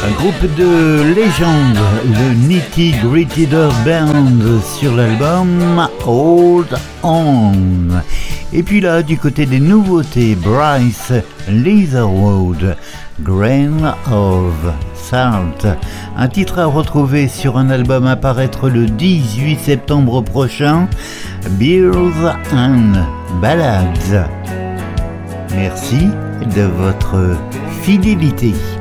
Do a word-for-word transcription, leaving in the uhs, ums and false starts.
Un groupe de légende, le Nitty Gritty Dirt Band sur l'album Hold On. Et puis là, du côté des nouveautés, Bryce Leatherwood, Grain of Salt, un titre à retrouver sur un album à paraître le dix-huit septembre prochain, Beers and Ballads. Merci de votre fidélité.